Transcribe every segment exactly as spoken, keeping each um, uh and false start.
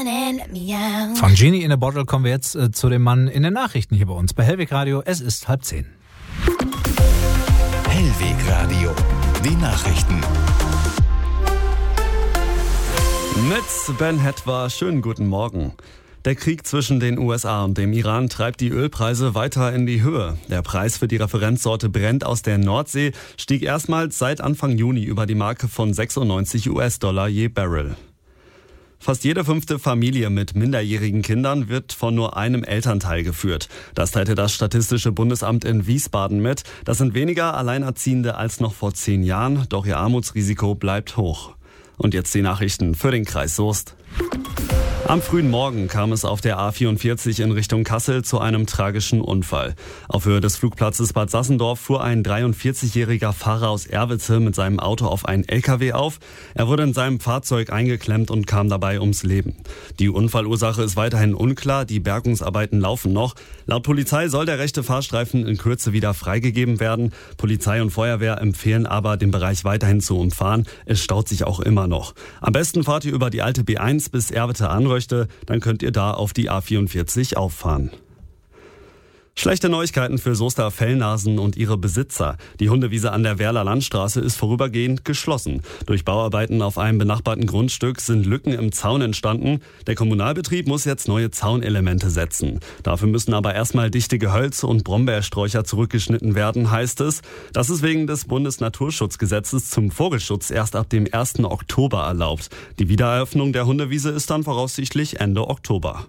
Von Genie in a Bottle kommen wir jetzt äh, zu dem Mann in den Nachrichten hier bei uns bei Hellweg Radio. Es ist halb zehn. Hellweg Radio, die Nachrichten. Mit Ben Hetwa, schönen guten Morgen. Der Krieg zwischen den U S A und dem Iran treibt die Ölpreise weiter in die Höhe. Der Preis für die Referenzsorte Brent aus der Nordsee stieg erstmals seit Anfang Juni über die Marke von sechsundneunzig US-Dollar je Barrel. Fast jede fünfte Familie mit minderjährigen Kindern wird von nur einem Elternteil geführt. Das teilte das Statistische Bundesamt in Wiesbaden mit. Das sind weniger Alleinerziehende als noch vor zehn Jahren, doch ihr Armutsrisiko bleibt hoch. Und jetzt die Nachrichten für den Kreis Soest. Am frühen Morgen kam es auf der A vierundvierzig in Richtung Kassel zu einem tragischen Unfall. Auf Höhe des Flugplatzes Bad Sassendorf fuhr ein dreiundvierzigjähriger Fahrer aus Erwitte mit seinem Auto auf einen L K W auf. Er wurde in seinem Fahrzeug eingeklemmt und kam dabei ums Leben. Die Unfallursache ist weiterhin unklar, die Bergungsarbeiten laufen noch. Laut Polizei soll der rechte Fahrstreifen in Kürze wieder freigegeben werden. Polizei und Feuerwehr empfehlen aber, den Bereich weiterhin zu umfahren. Es staut sich auch immer noch. Am besten fahrt ihr über die alte B eins bis Erwitte-Anröchte. Dann könnt ihr da auf die A vierundvierzig auffahren. Schlechte Neuigkeiten für Soester Fellnasen und ihre Besitzer. Die Hundewiese an der Werler Landstraße ist vorübergehend geschlossen. Durch Bauarbeiten auf einem benachbarten Grundstück sind Lücken im Zaun entstanden. Der Kommunalbetrieb muss jetzt neue Zaunelemente setzen. Dafür müssen aber erstmal dichte Gehölze und Brombeersträucher zurückgeschnitten werden, heißt es. Das ist wegen des Bundesnaturschutzgesetzes zum Vogelschutz erst ab dem ersten Oktober erlaubt. Die Wiedereröffnung der Hundewiese ist dann voraussichtlich Ende Oktober.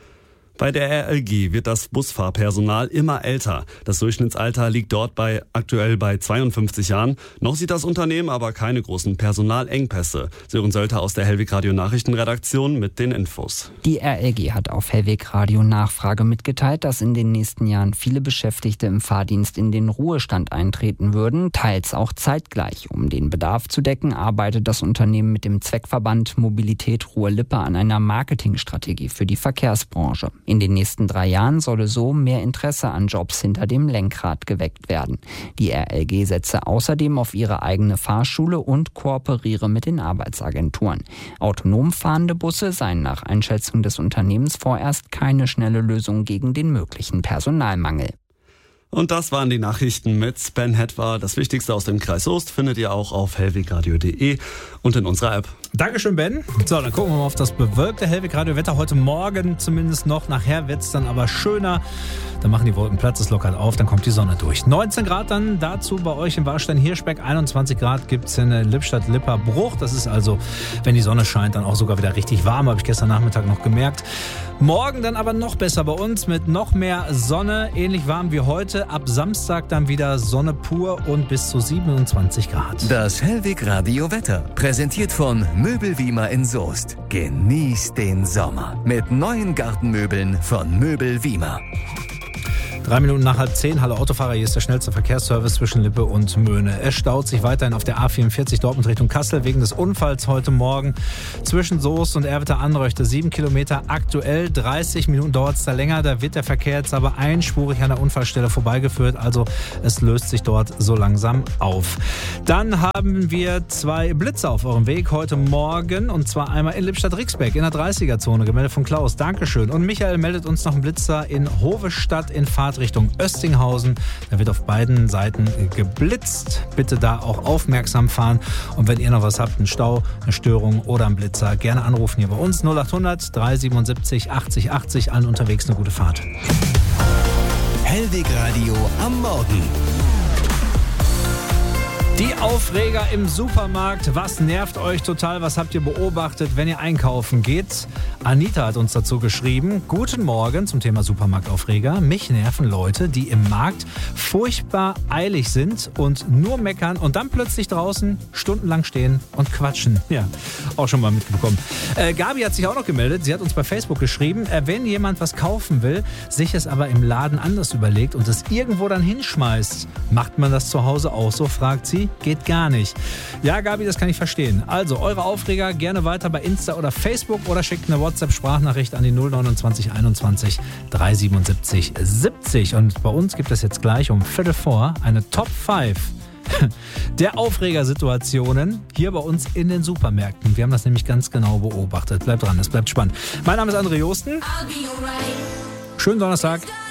Bei der R L G wird das Busfahrpersonal immer älter. Das Durchschnittsalter liegt dort bei aktuell bei zweiundfünfzig Jahren. Noch sieht das Unternehmen aber keine großen Personalengpässe. Sören Sölter aus der Hellweg Radio Nachrichtenredaktion mit den Infos. Die R L G hat auf Hellweg Radio Nachfrage mitgeteilt, dass in den nächsten Jahren viele Beschäftigte im Fahrdienst in den Ruhestand eintreten würden, teils auch zeitgleich. Um den Bedarf zu decken, arbeitet das Unternehmen mit dem Zweckverband Mobilität Ruhr-Lippe an einer Marketingstrategie für die Verkehrsbranche. In den nächsten drei Jahren solle so mehr Interesse an Jobs hinter dem Lenkrad geweckt werden. Die R L G setze außerdem auf ihre eigene Fahrschule und kooperiere mit den Arbeitsagenturen. Autonom fahrende Busse seien nach Einschätzung des Unternehmens vorerst keine schnelle Lösung gegen den möglichen Personalmangel. Und das waren die Nachrichten mit Ben Hetwa. Das Wichtigste aus dem Kreis Soest findet ihr auch auf hellwegradio punkt de und in unserer App. Dankeschön, Ben. So, dann gucken wir mal auf das bewölkte Hellweg Radio Wetter heute Morgen zumindest noch. Nachher wird es dann aber schöner. Dann machen die Wolken Platz, es lockert auf, dann kommt die Sonne durch. neunzehn Grad dann dazu bei euch in Warstein-Hirschberg. einundzwanzig Grad gibt es in Lippstadt-Lipperbruch. Das ist also, wenn die Sonne scheint, dann auch sogar wieder richtig warm. Habe ich gestern Nachmittag noch gemerkt. Morgen dann aber noch besser bei uns mit noch mehr Sonne. Ähnlich warm wie heute. Ab Samstag dann wieder Sonne pur und bis zu siebenundzwanzig Grad. Das Hellweg Radio Wetter, präsentiert von Möbelwiemer in Soest. Genießt den Sommer mit neuen Gartenmöbeln von Möbelwiemer. Drei Minuten nach halb zehn. Hallo Autofahrer, hier ist der schnellste Verkehrsservice zwischen Lippe und Möhne. Es staut sich weiterhin auf der A vierundvierzig Dortmund Richtung Kassel wegen des Unfalls heute Morgen zwischen Soest und Erwitte-Anröchte. Sieben Kilometer aktuell, dreißig Minuten dauert es da länger. Da wird der Verkehr jetzt aber einspurig an der Unfallstelle vorbeigeführt. Also es löst sich dort so langsam auf. Dann haben wir zwei Blitze auf eurem Weg heute Morgen. Und zwar einmal in Lippstadt-Rixbeck in der dreißiger-Zone, gemeldet von Klaus. Dankeschön. Und Michael meldet uns noch einen Blitzer in Hovestadt in Fahrt Richtung Östinghausen. Da wird auf beiden Seiten geblitzt. Bitte da auch aufmerksam fahren. Und wenn ihr noch was habt, einen Stau, eine Störung oder einen Blitzer, gerne anrufen hier bei uns. null achthundert dreihundertsiebenundsiebzig achtzig achtzig. Allen unterwegs eine gute Fahrt. Hellweg Radio am Morgen. Die Aufreger im Supermarkt. Was nervt euch total? Was habt ihr beobachtet, wenn ihr einkaufen geht? Anita hat uns dazu geschrieben. Guten Morgen zum Thema Supermarktaufreger. Mich nerven Leute, die im Markt furchtbar eilig sind und nur meckern und dann plötzlich draußen stundenlang stehen und quatschen. Ja, auch schon mal mitbekommen. Äh, Gabi hat sich auch noch gemeldet. Sie hat uns bei Facebook geschrieben, äh, wenn jemand was kaufen will, sich es aber im Laden anders überlegt und es irgendwo dann hinschmeißt, macht man das zu Hause auch so, fragt sie. Geht gar nicht. Ja, Gabi, das kann ich verstehen. Also, eure Aufreger gerne weiter bei Insta oder Facebook oder schickt eine WhatsApp-Sprachnachricht an die null neunundzwanzig einundzwanzig dreihundertsiebenundsiebzig siebzig. Und bei uns gibt es jetzt gleich um Viertel vor eine Top fünf der Aufregersituationen hier bei uns in den Supermärkten. Wir haben das nämlich ganz genau beobachtet. Bleibt dran, es bleibt spannend. Mein Name ist André Josten. Schönen Donnerstag.